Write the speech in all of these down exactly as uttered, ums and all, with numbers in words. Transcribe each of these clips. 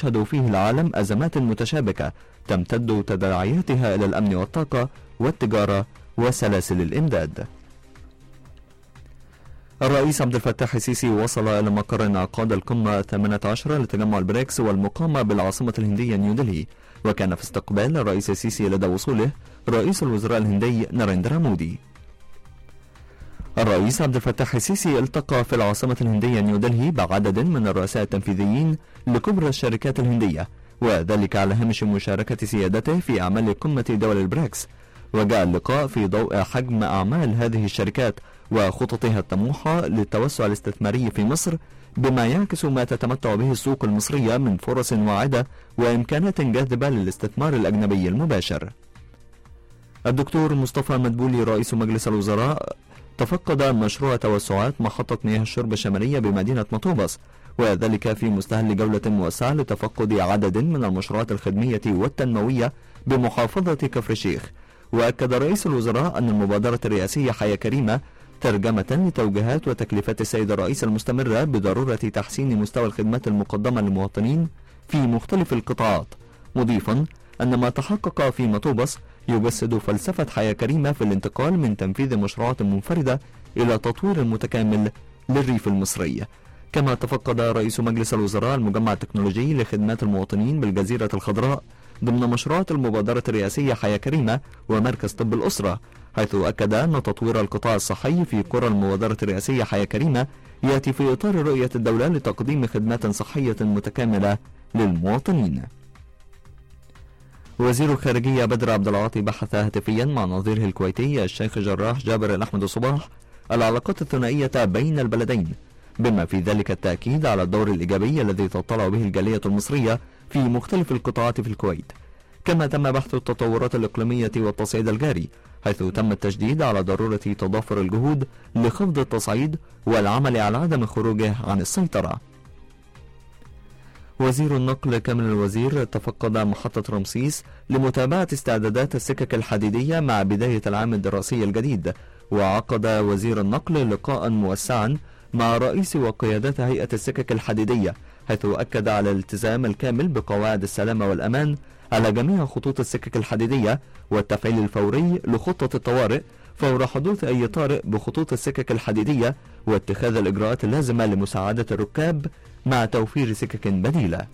يشهد فيه العالم أزمات متشابكة تمتد تداعياتها إلى الأمن والطاقة والتجارة وسلاسل الإمداد. الرئيس عبد الفتاح السيسي وصل إلى مقر انعقاد القمة الثامنة عشرة لتجمع البريكس والمقامة بالعاصمة الهندية نيودلهي، وكان في استقبال الرئيس السيسي لدى وصوله رئيس الوزراء الهندي ناريندرا مودي. الرئيس عبد الفتاح السيسي التقى في العاصمة الهندية نيودلهي بعدد من الرؤساء التنفيذيين لكبرى الشركات الهندية، وذلك على هامش مشاركة سيادته في أعمال قمة دول البريكس. وجاء اللقاء في ضوء حجم أعمال هذه الشركات وخططها الطموحة للتوسع الاستثماري في مصر، بما يعكس ما تتمتع به السوق المصرية من فرص واعدة وإمكانات جاذبة للاستثمار الأجنبي المباشر. الدكتور مصطفى مدبولي رئيس مجلس الوزراء تفقد مشروع توسعات محطة مياه الشرب الشمالية بمدينة مطوبس، وذلك في مستهل جولة موسعة لتفقد عدد من المشروعات الخدمية والتنموية بمحافظة كفر الشيخ. وأكد رئيس الوزراء أن المبادرة الرئاسية حياة كريمة ترجمة لتوجيهات وتكليفات السيد الرئيس المستمرة بضرورة تحسين مستوى الخدمات المقدمة للمواطنين في مختلف القطاعات، مضيفا أن ما تحقق في مطوبس يجسد فلسفة حياة كريمة في الانتقال من تنفيذ مشروعات منفردة إلى تطوير متكامل للريف المصري. كما تفقد رئيس مجلس الوزراء المجمع التكنولوجي لخدمات المواطنين بالجزيرة الخضراء ضمن مشروعات المبادرة الرئاسية حياة كريمة ومركز طب الأسرة، حيث أكد أن تطوير القطاع الصحي في قرى المبادرة الرئاسية حياة كريمة يأتي في إطار رؤية الدولة لتقديم خدمات صحية متكاملة للمواطنين. وزير الخارجية بدر عبد العاطي بحث هاتفيا مع نظيره الكويتي الشيخ جراح جابر الأحمد صباح العلاقات الثنائية بين البلدين، بما في ذلك التأكيد على الدور الإيجابي الذي تطلع به الجالية المصرية في مختلف القطاعات في الكويت. كما تم بحث التطورات الإقليمية والتصعيد الجاري، حيث تم التشديد على ضرورة تضافر الجهود لخفض التصعيد والعمل على عدم خروجه عن السيطرة. وزير النقل كامل الوزير تفقد محطة رمسيس لمتابعة استعدادات السكك الحديدية مع بداية العام الدراسي الجديد. وعقد وزير النقل لقاء موسعا مع رئيس وقيادات هيئة السكك الحديدية، حيث أكد على الالتزام الكامل بقواعد السلامة والأمان على جميع خطوط السكك الحديدية، والتفعيل الفوري لخطة الطوارئ فور حدوث أي طارئ بخطوط السكك الحديدية، واتخاذ الإجراءات اللازمة لمساعدة الركاب مع توفير سكك بديلة.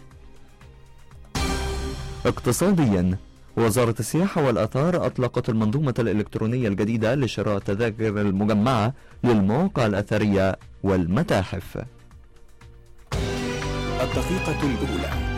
اقتصاديا، وزارة السياحة والآثار أطلقت المنظومة الإلكترونية الجديدة لشراء التذاكر المجمعة للمواقع الأثرية والمتاحف. الدقيقة الأولى.